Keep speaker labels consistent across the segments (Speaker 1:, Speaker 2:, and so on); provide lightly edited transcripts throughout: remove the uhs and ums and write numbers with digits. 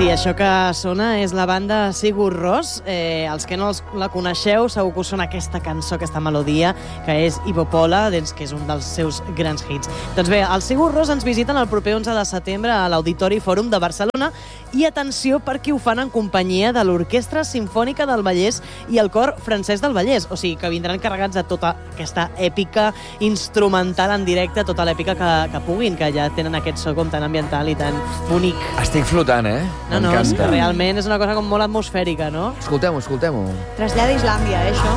Speaker 1: Sí, això que sona és la banda Sigur Rós. Els que no la coneixeu segur que us sona aquesta cançó, aquesta melodia, que és Hipopola, que és un dels seus grans hits. Doncs bé, els Sigur Rós ens visiten el proper 11 de setembre a l'Auditori Fòrum de Barcelona i atenció perquè ho fan en companyia de l'Orquestra Simfònica del Vallès i el Cor Francès del Vallès. O sigui, que vindran carregats de tota aquesta èpica instrumental en directe, tota l'èpica que puguin, que ja tenen aquest so com tan ambiental i tan bonic.
Speaker 2: Estic flotant,
Speaker 1: No, és que realment és una cosa com molt atmosfèrica, no?
Speaker 2: Escoltem-ho, escoltem-ho.
Speaker 3: Trasllada a Islàndia, això.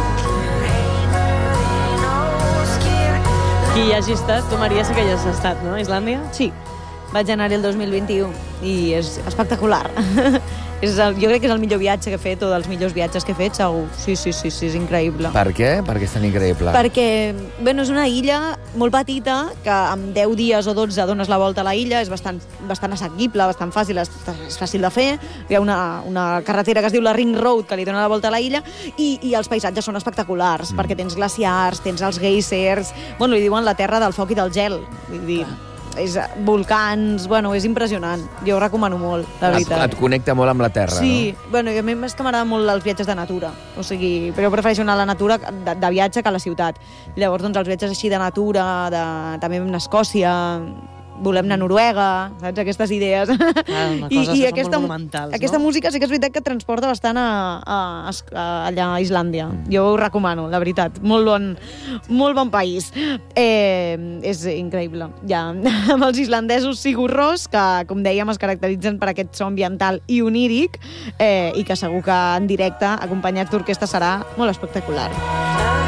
Speaker 1: Qui hi hagi estat, tu, Maria, sí que hi has estat, no, a Islàndia?
Speaker 3: Sí, vaig anar-hi el 2021 i és espectacular. Jo crec que és el millor viatge que he fet, o dels millors viatges que he fet, segur. Sí, és increïble.
Speaker 2: Per què? Per què és tan increïble?
Speaker 3: Perquè, és una illa molt petita, que en 10 dies o 12 dones la volta a la illa, és bastant assequible, bastant fàcil, és fàcil de fer. Hi ha una carretera que es diu la Ring Road, que li dona la volta a la illa, i els paisatges són espectaculars, perquè tens glaciars, tens els geysers, li diuen la terra del foc i del gel, vull dir... és volcans, és impressionant. Jo ho recomano molt, la veritat.
Speaker 2: Et connecta molt amb la terra,
Speaker 3: sí,
Speaker 2: no?
Speaker 3: I a mi és que m'agrada molt els viatges de natura. O sigui, però jo prefereixo anar a la natura de viatge que a la ciutat. Llavors, els viatges així de natura, també a Escòcia, volem anar a Noruega, saps? Aquestes idees.
Speaker 1: I aquesta monumentals,
Speaker 3: aquesta música sí que és veritat que et transporta bastant allà a Islàndia. Jo ho recomano, la veritat. Molt bon país. És increïble. Ja, amb els islandesos Sigur Rós, que, com dèiem, es caracteritzen per aquest so ambiental i oníric, i que segur que en directe, acompanyats d'orquestra, serà molt espectacular.